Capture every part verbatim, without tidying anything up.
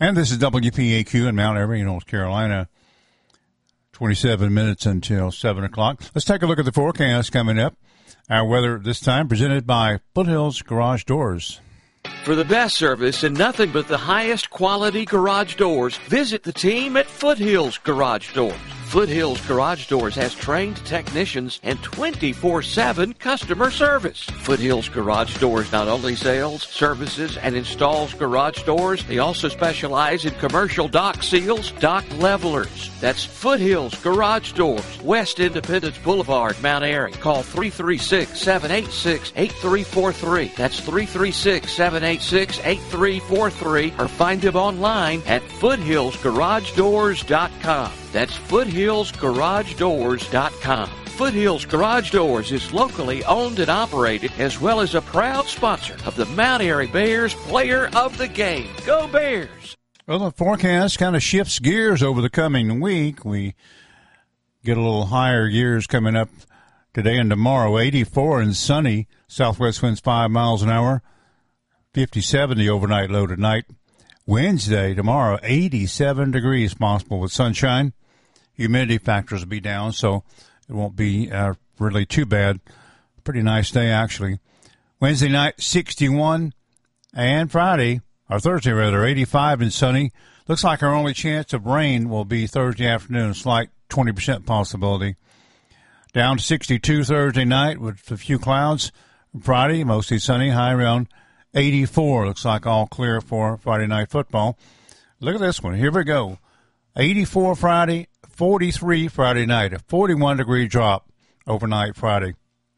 And this is W P A Q in Mount Airy, North Carolina. twenty-seven minutes until seven o'clock. Let's take a look at the forecast coming up. Our weather this time presented by Foothills Garage Doors. For the best service and nothing but the highest quality garage doors, visit the team at Foothills Garage Doors. Foothills Garage Doors has trained technicians and twenty-four seven customer service. Foothills Garage Doors not only sells, services, and installs garage doors, they also specialize in commercial dock seals, dock levelers. That's Foothills Garage Doors, West Independence Boulevard, Mount Airy. Call three three six, seven eight six, eight three four three. That's three three six, seven eight six, eight three four three, or find them online at foothills garage doors dot com. That's foothills garage doors dot com. Foothills Garage Doors is locally owned and operated, as well as a proud sponsor of the Mount Airy Bears Player of the Game. Go Bears! Well, the forecast kind of shifts gears over the coming week. We get a little higher gears coming up today and tomorrow. eighty-four and sunny. Southwest winds five miles an hour. fifty-seven the overnight low tonight. Wednesday, tomorrow, eighty-seven degrees possible with sunshine. Humidity factors will be down, so it won't be uh, really too bad. Pretty nice day, actually. Wednesday night, sixty-one, and Friday, or Thursday rather, eighty-five and sunny. Looks like our only chance of rain will be Thursday afternoon, a slight twenty percent possibility. Down to sixty-two Thursday night with a few clouds. Friday, mostly sunny, high around eighty-four. Looks like all clear for Friday night football. Look at this one. Here we go. eighty-four Friday, forty-three Friday night, a forty-one degree drop overnight Friday.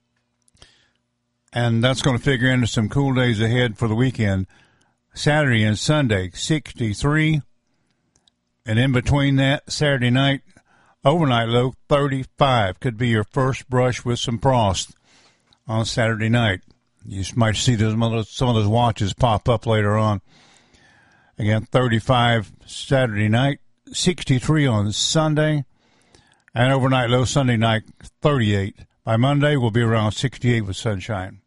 And that's going to figure into some cool days ahead for the weekend. Saturday and Sunday, sixty-three. And in between that, Saturday night, overnight low, thirty-five. Could be your first brush with some frost on Saturday night. You might see those, some of those watches pop up later on. Again, thirty-five Saturday night, sixty-three on Sunday, and overnight low Sunday night, thirty-eight. By Monday, we'll be around sixty-eight with sunshine.